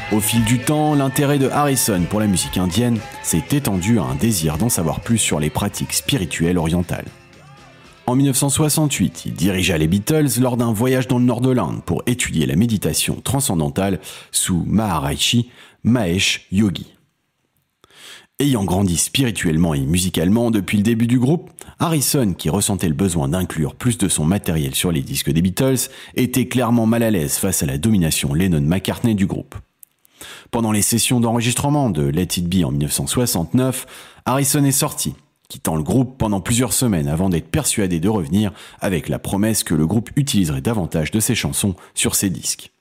Au fil du temps, l'intérêt de Harrison pour la musique indienne s'est étendu à un désir d'en savoir plus sur les pratiques spirituelles orientales. En 1968, il dirigea les Beatles lors d'un voyage dans le nord de l'Inde pour étudier la méditation transcendantale sous Maharishi Mahesh Yogi. Ayant grandi spirituellement et musicalement depuis le début du groupe, Harrison, qui ressentait le besoin d'inclure plus de son matériel sur les disques des Beatles, était clairement mal à l'aise face à la domination Lennon-McCartney du groupe. Pendant les sessions d'enregistrement de Let It Be en 1969, Harrison est sorti, quittant le groupe pendant plusieurs semaines avant d'être persuadé de revenir avec la promesse que le groupe utiliserait davantage de ses chansons sur ses disques.